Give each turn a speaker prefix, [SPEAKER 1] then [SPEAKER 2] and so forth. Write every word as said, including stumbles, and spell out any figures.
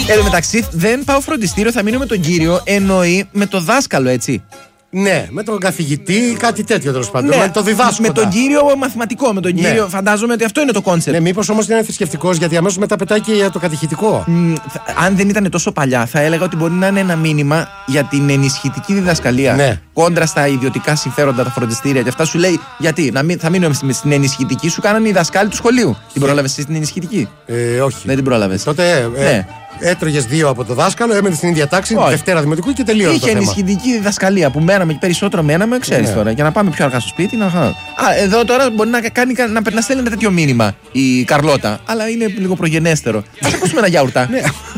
[SPEAKER 1] Εν τω μεταξύ, δεν πάω φροντιστήριο, θα μείνω με τον κύριο. Εννοεί με το δάσκαλο, έτσι.
[SPEAKER 2] Ναι, με τον καθηγητή, κάτι τέτοιο τέλος πάντων.
[SPEAKER 1] Ναι,
[SPEAKER 2] με το διδάσκοντα.
[SPEAKER 1] Με τον κύριο μαθηματικό, με τον
[SPEAKER 2] Ναι.
[SPEAKER 1] κύριο. Φαντάζομαι ότι αυτό είναι το κόνσεπτ.
[SPEAKER 2] Ναι, μήπως όμως δεν είναι θρησκευτικός, γιατί αμέσως μετά πετάει και για το κατηχητικό.
[SPEAKER 1] Μ, θα- αν δεν ήταν τόσο παλιά, θα έλεγα ότι μπορεί να είναι ένα μήνυμα για την ενισχυτική διδασκαλία.
[SPEAKER 2] Ναι.
[SPEAKER 1] Κόντρα στα ιδιωτικά συμφέροντα, τα φροντιστήρια και αυτά. Σου λέει γιατί, να μην, θα μείνω στην ενισχυτική, σου κάνανε οι δασκάλοι του σχολείου. Την πρόλαβε εσύ στην ενισχυτική?
[SPEAKER 2] Ε, όχι.
[SPEAKER 1] Δεν την πρόλαβε.
[SPEAKER 2] Τότε ε,
[SPEAKER 1] Ναι.
[SPEAKER 2] έτρωγες δύο από το δάσκαλο, έμενε στην ίδια τάξη,
[SPEAKER 1] Όχι.
[SPEAKER 2] Δευτέρα Δημοτικού και τελείωσε το
[SPEAKER 1] Είχε
[SPEAKER 2] θέμα.
[SPEAKER 1] ενισχυτική διδασκαλία που μέναμε περισσότερο, μέναμε, ξέρει
[SPEAKER 2] Ναι.
[SPEAKER 1] τώρα. Για να πάμε πιο αργά στο σπίτι. Να... Α, εδώ τώρα μπορεί να, κάνει, να, να στέλνει ένα τέτοιο μήνυμα η Καρλώτα, αλλά είναι λίγο προγενέστερο. Ας ακούσουμε ένα γιαουρτά.
[SPEAKER 2] Ναι.